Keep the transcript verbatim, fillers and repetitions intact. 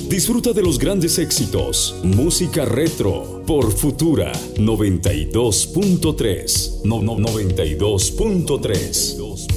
Disfruta de los grandes éxitos. Música retro por Futura noventa y dos punto tres. No, no, noventa y dos punto tres.